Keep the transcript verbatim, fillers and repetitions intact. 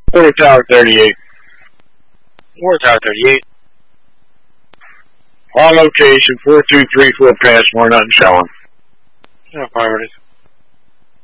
Water Tower thirty-eight. Water Tower thirty-eight. On location, four two three four Passmore, nothing showing. No priorities.